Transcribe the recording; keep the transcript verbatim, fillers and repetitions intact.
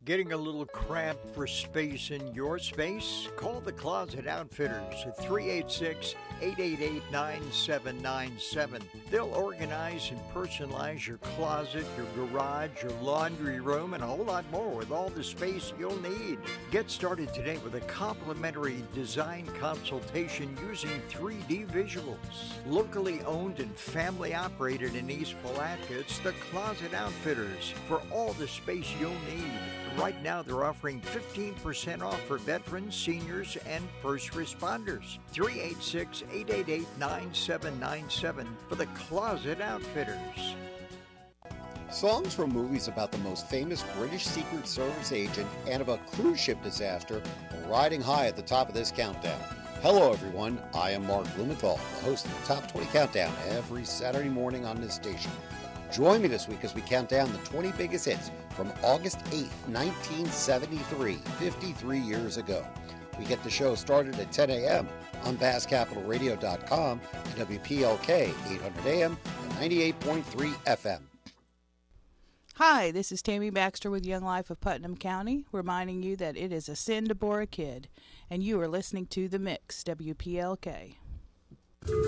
Getting a little cramped for space in your space? Call the Closet Outfitters at three eight six, eight eight eight, nine seven nine seven. They'll organize and personalize your closet, your garage, your laundry room, and a whole lot more with all the space you'll need. Get started today with a complimentary design consultation using three D visuals. Locally owned and family operated in East Palatka, it's the Closet Outfitters for all the space you'll need. Right now, they're offering fifteen percent off for veterans, seniors, and first responders. three eight six, eight eight eight, nine seven nine seven for the Closet Outfitters. Songs from movies about the most famous British Secret Service agent and of a cruise ship disaster are riding high at the top of this countdown. Hello, everyone. I am Mark Blumenthal, the host of the Top twenty Countdown every Saturday morning on this station. Join me this week as we count down the twenty biggest hits from August eighth, nineteen seventy-three, fifty-three years ago. We get the show started at ten a.m. on Bass Capital Radio dot com and W P L K eight hundred A M and ninety-eight point three F M. Hi, this is Tammy Baxter with Young Life of Putnam County, reminding you that it is a sin to bore a kid, and you are listening to The Mix, W P L K.